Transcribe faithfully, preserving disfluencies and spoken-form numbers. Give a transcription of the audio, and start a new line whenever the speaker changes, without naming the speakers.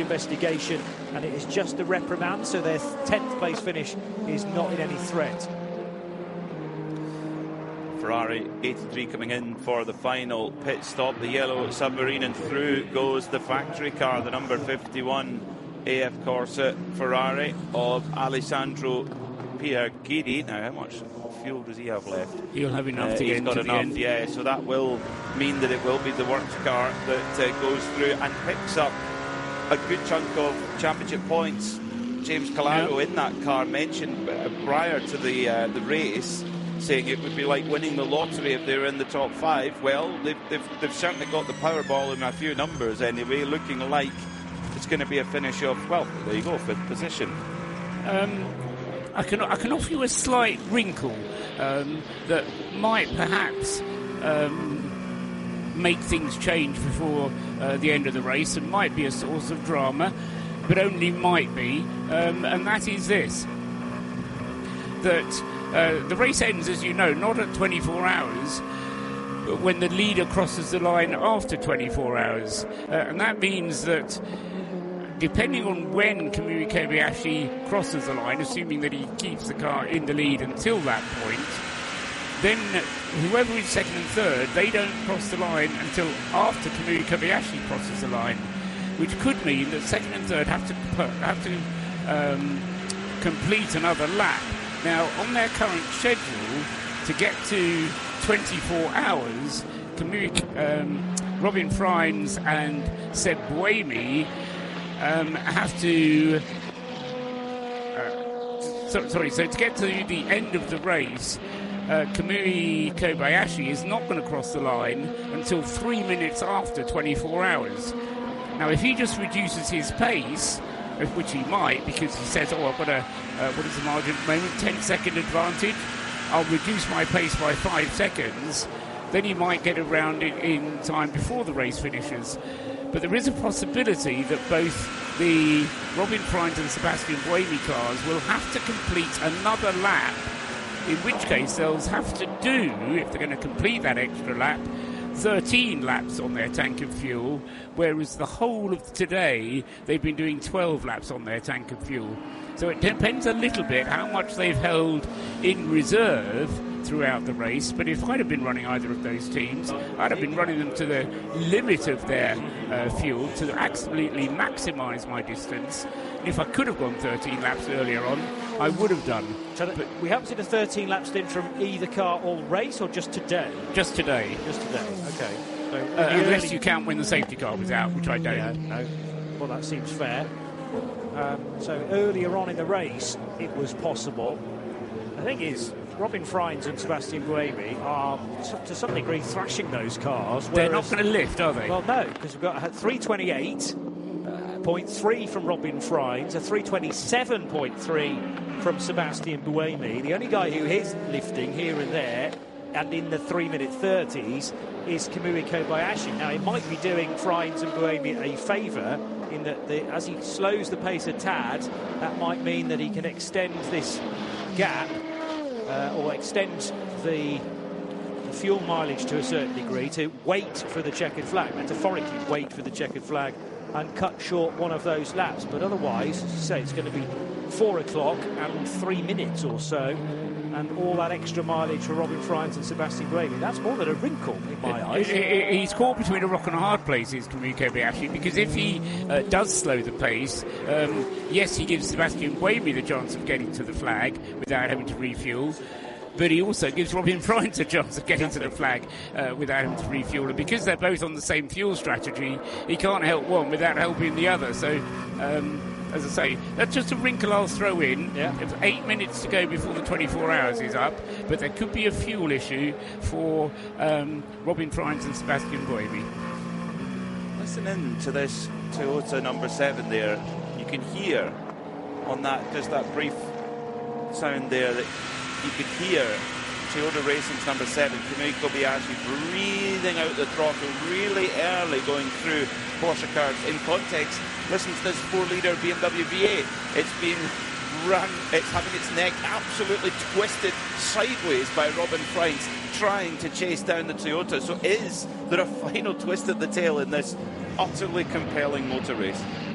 investigation, and it is just a reprimand, so their tenth place finish is not in any threat.
Ferrari eighty-three coming in for the final pit stop. The yellow submarine, and through goes the factory car, the number fifty-one A F Corsa Ferrari of Alessandro Pierguidi. Now, how much fuel does he have left?
He'll have enough
uh,
to get
he's got
into
enough,
the end.
yeah. So that will mean that it will be the works car that uh, goes through and picks up a good chunk of championship points. James Calado yeah. in that car mentioned uh, prior to the uh, the race, saying it would be like winning the lottery if they were in the top five. Well, they've, they've, they've certainly got the Powerball in a few numbers anyway, looking like it's going to be a finish of, well, there you go, fifth position.
Um, I can I can offer you a slight wrinkle um, that might perhaps um, make things change before uh, the end of the race, and might be a source of drama, but only might be, um, and that is this, that uh, the race ends, as you know, not at twenty-four hours, but when the leader crosses the line after twenty-four hours. Uh, and that means that depending on when Kamui Kobayashi crosses the line, assuming that he keeps the car in the lead until that point, then whoever is second and third, they don't cross the line until after Kamui Kobayashi crosses the line, which could mean that second and third have to put, have to um, complete another lap. Now, on their current schedule, to get to twenty-four hours, Kamui, um, Robin Freins and Seb Buemi um, have to... Uh, so, sorry, so to get to the end of the race, uh, Kamui Kobayashi is not going to cross the line until three minutes after twenty-four hours. Now, if he just reduces his pace, which he might, because he says, oh, I've got a, uh, what is the margin at the moment, ten second advantage, I'll reduce my pace by five seconds, then he might get around it in time before the race finishes. But there is a possibility that both the Robin Freins and Sebastian Buemi cars will have to complete another lap, in which case they'll have to do, if they're going to complete that extra lap, thirteen laps on their tank of fuel, whereas the whole of today they've been doing twelve laps on their tank of fuel. So it depends a little bit how much they've held in reserve throughout the race. But if I'd have been running either of those teams, I'd have been running them to the limit of their uh, fuel to absolutely maximise my distance. And if I could have gone thirteen laps earlier on, I would have done.
So but we haven't seen a thirteen lap stint from either car all race, or just today?
Just today.
Just today, okay. So
uh, unless early... you count when the safety car was out, which I don't.
Yeah, no. Well, that seems fair. Um, so earlier on in the race, it was possible. The thing is, Robin Freins and Sebastian Buemi are, to some degree, thrashing those cars.
They're not going to lift, are they?
Well, no, because we've got three twenty-eight point three from Robin Freins, a three twenty-seven point three from Sebastian Buemi. The only guy who is lifting here and there, and in the three-minute thirties, is Kamui Kobayashi. Now, it might be doing Freins and Buemi a favour in that the, as he slows the pace a tad, that might mean that he can extend this gap uh, or extend the, the fuel mileage to a certain degree to wait for the checkered flag, metaphorically wait for the checkered flag and cut short one of those laps. But otherwise, as you say, it's going to be four o'clock and three minutes or so, and all that extra mileage for Robin Freins and Sebastian Buemi. That's more than a wrinkle in my eyes.
He's caught between a rock and a hard place, is Kamui Kobayashi, because if he uh, does slow the pace, um, yes, he gives Sebastian Buemi the chance of getting to the flag without having to refuel, but he also gives Robin Freins a chance of getting to the flag uh, without having to refuel. And because they're both on the same fuel strategy, he can't help one without helping the other. So, um, as I say, that's just a wrinkle I'll throw in.
Yeah.
It's eight minutes to go before the twenty-four hours is up, but there could be a fuel issue for um, Robin Freins and Sebastian Buemi.
Listen in to this Toyota number seven there. You can hear on that, just that brief sound there, that you could hear Toyota Racing's number seven, Kamui Kobayashi, breathing out the throttle really early going through Porsche cars. In context, listen to this four-litre B M W V eight. It's been run, it's having its neck absolutely twisted sideways by Robin Freins, trying to chase down the Toyota. So is there a final twist at the tail in this utterly compelling motor race?